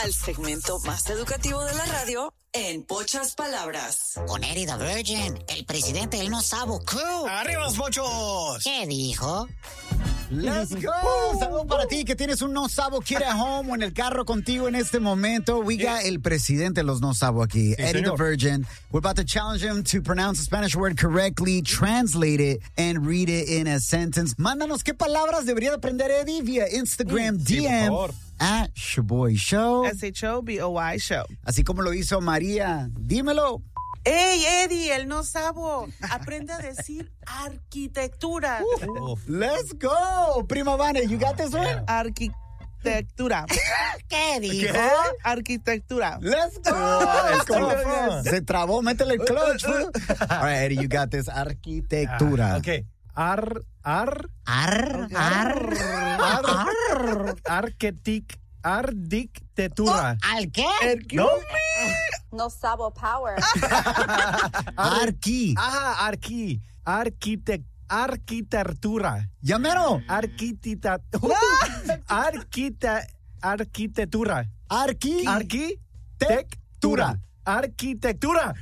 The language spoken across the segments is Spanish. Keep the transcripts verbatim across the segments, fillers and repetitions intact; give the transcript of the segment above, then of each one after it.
al segmento más educativo de la radio en pocas palabras. Con Eddie the Virgin, el presidente del No Sabo Crew. ¡Arriba los pochos! ¿Qué dijo? Let's go. Saludos para ti que tienes un No Sabo Kid at home o en el carro contigo en este momento. We got el presidente de los No Sabo aquí, sí, Eddie señor. the Virgin. We're about to challenge him to pronounce a Spanish word correctly, translate it, and read it in a sentence. Mándanos qué palabras debería de aprender Eddie via Instagram Sí, D por M favor. at Shaboy Show. S H O B O Y Show. Así como lo hizo María. Dímelo. ¡Ey, Eddie, el no sabo! Aprende a decir arquitectura. Uf. Let's go. Prima Vane, you got this one? Arquitectura. ¿Qué dijo? Arquitectura. Let's go. Come on. Se trabó, métele el clutch. fool. All right, Eddie, you got this. Arquitectura. Ah, ok. Ar, ar, Ar, ar, ar. arquetic, ardictetura. ¿Al qué? ¿No? No Sabo Power. Arqui. Ajá, arqui, arquitect, arquitectura. Llamero. Arquitita, arquita, arquitectura. Arqui. Arquitectura. Arquitectura.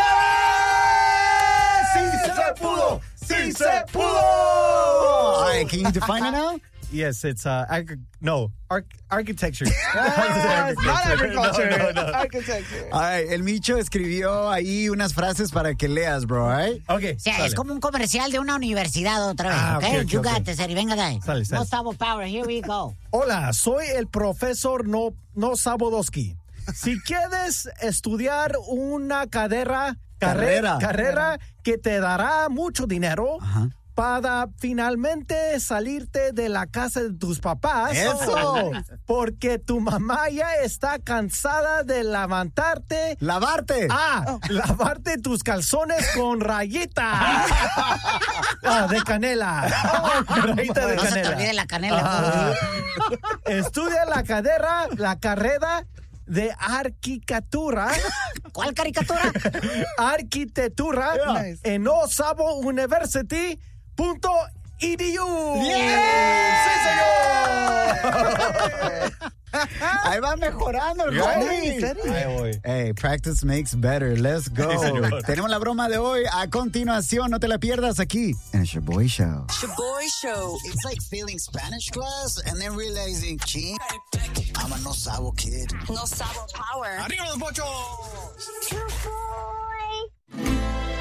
¡Sí se pudo! ¡Sí se pudo! All right, can you define it now? Yes, it's uh, ag- no, arch- architecture. Ah, not agriculture. No, no, no. Architecture. All right, el Micho escribió ahí unas frases para que leas, bro, all right? Okay, O sea, sale. es como un comercial de una universidad otra vez, Ah, ¿ok? ok, ok, You ok. got this, Eddie. Venga de ahí. Sale, sale. No Sabo Power, here we go. Hola, soy el profesor No, no Sabodowski. Si quieres estudiar una carrera, Carrera. carrera, carrera que te dará mucho dinero Ajá. para finalmente salirte de la casa de tus papás. ¡Eso! Porque tu mamá ya está cansada de levantarte. Lavarte. Ah, lavarte tus calzones con rayita. Ah, de canela. Rayita de No se te olvide canela. la canela. Ah. Estudia la carrera, la carrera de arquitectura, ¿Cuál caricatura? arquitectura Nice. en Osabo University punto e d u. Ahí va mejorando el homie. Ahí voy. Hey, practice makes better. Let's go. Sí, señor. Tenemos la broma de hoy a continuación. No te la pierdas aquí en el Shaboy Show. Shaboy Show. It's like failing Spanish class and then realizing, ching, I'm a no sabo kid. No Sabo Power. ¡Arriba los pochos!